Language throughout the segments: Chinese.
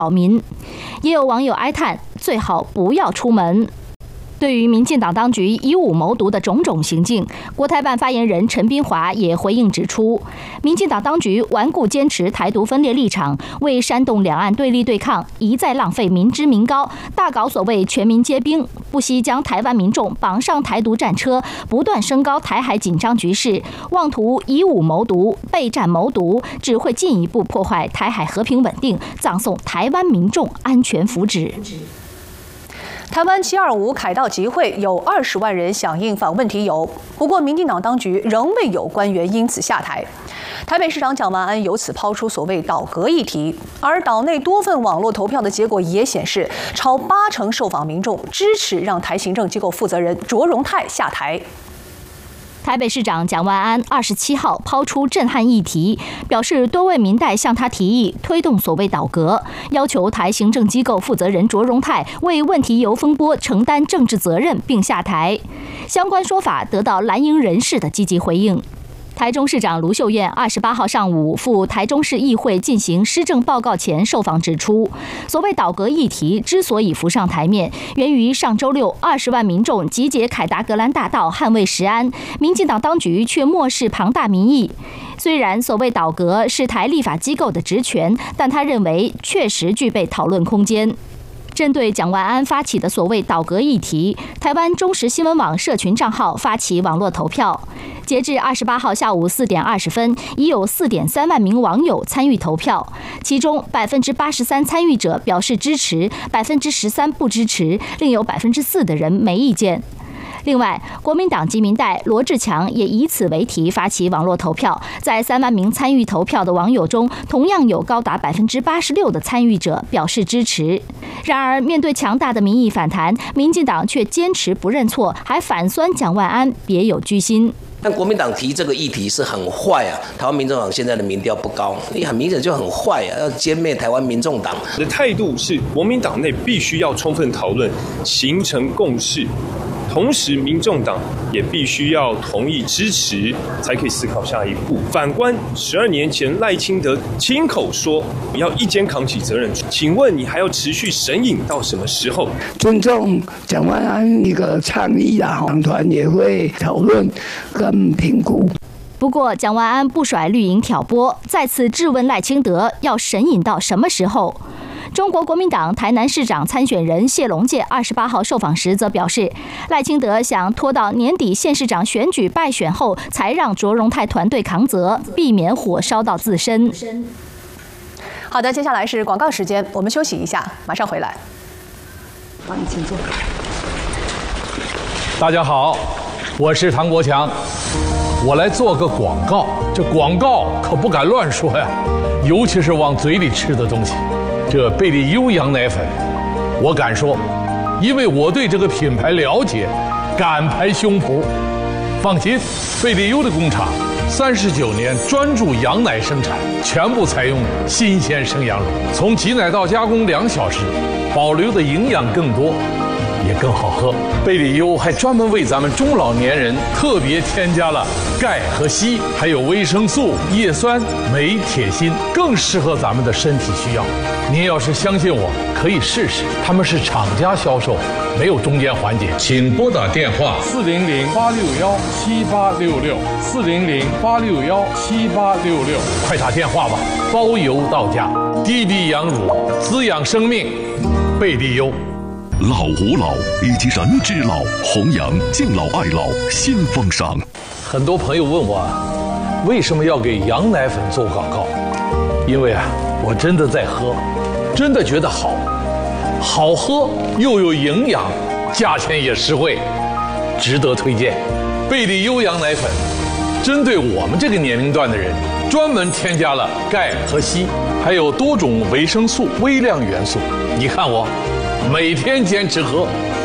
扰民。也有网友哀叹，最好不要出门。对于民进党当局以武谋独的种种行径，国台办发言人陈斌华也回应指出，民进党当局顽固坚持台独分裂立场，为煽动两岸对立对抗，一再浪费民脂民膏，大搞所谓全民皆兵，不惜将台湾民众绑上台独战车，不断升高台海紧张局势，妄图以武谋独、备战谋独，只会进一步破坏台海和平稳定，葬送台湾民众安全福祉。 台湾725凯道集会有20万人响应访问题有，不过民进党当局仍未有官员因此下台。台北市长蒋万安由此抛出所谓倒阁议题，而岛内多份网络投票的结果也显示，超80%受访民众支持让台行政机构负责人卓荣泰下台。 台北市长蒋万安27号抛出震撼议题，表示多位民代向他提议推动所谓倒阁，要求台行政机构负责人卓荣泰为问题油风波承担政治责任并下台。相关说法得到蓝营人士的积极回应。台中市长卢秀燕28号上午赴台中市议会进行施政报告前受访指出，所谓倒阁议题之所以浮上台面，源于上周六20万民众集结凯达格兰大道捍卫食安，民进党当局却漠视庞大民意。虽然所谓倒阁是台立法机构的职权，但他认为确实具备讨论空间。针对蒋万安发起的所谓倒阁议题，台湾中时新闻网社群账号发起网络投票，截至28号下午4点20分，已有4.3万名网友参与投票，其中83%参与者表示支持，13%不支持，另有4%的人没意见。另外，国民党籍民代罗志强也以此为题发起网络投票，在3万名参与投票的网友中，同样有高达86%的参与者表示支持。然而，面对强大的民意反弹，民进党却坚持不认错，还反酸蒋万安别有居心。 但国民党提这个议题是很坏啊，台湾民众党现在的民调不高，你很明显就很坏啊，要歼灭台湾民众党。 的态度是，国民党内必须要充分讨论，形成共识。同时，民众党也必须要同意支持，才可以思考下一步。反观12年前赖清德亲口说要一肩扛起责任，请问你还要持续神隐到什么时候？ 尊重蒋万安一个倡议啊，党团也会讨论跟评估。 不过，蒋万安不甩绿营挑拨，再次质问赖清德要神隐到什么时候。中国国民党台南市长参选人谢龙介28号受访时则表示，赖清德想拖到年底县市长选举败选后，才让卓荣泰团队扛责，避免火烧到自身。 好的，接下来是广告时间，我们休息一下，马上回来。 帮你请坐。 大家好，我是唐国强，我来做个广告。这广告可不敢乱说呀，尤其是往嘴里吃的东西。这贝利优羊奶粉，我敢说，因为我对这个品牌了解，敢拍胸脯。放心，贝利优的工厂39年专注羊奶生产，全部采用新鲜生羊乳，从挤奶到加工2小时，保留的营养更多，也更好喝。贝利优还专门为咱们中老年人特别添加了钙和硒，还有维生素、叶酸、镁、铁、锌，更适合咱们的身体需要。您要是相信我，可以试试。他们是厂家销售，没有中间环节。请拨打电话400-861-7866，400-861-7866，快打电话吧，包邮到家。低比羊乳，滋养生命，贝利优。 老吾老以及人之老，弘扬敬老爱老新风尚。 很多朋友问我，为什么要给羊奶粉做广告？因为我真的在喝，真的觉得好喝又有营养，价钱也实惠，值得推荐。贝利优羊奶粉针对我们这个年龄段的人，专门添加了钙和硒，还有多种维生素、微量元素。你看我每天坚持喝。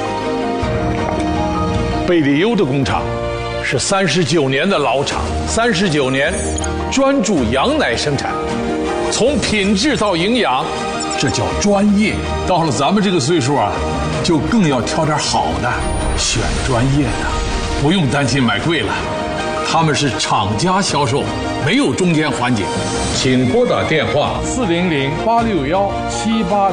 贝利优的工厂是39年的老厂，39年专注羊奶生产，从品质到营养，这叫专业。到了咱们这个岁数就更要挑点好的，选专业的，不用担心买贵了。他们是厂家销售，没有中间环节。请拨打电话400-861-7866。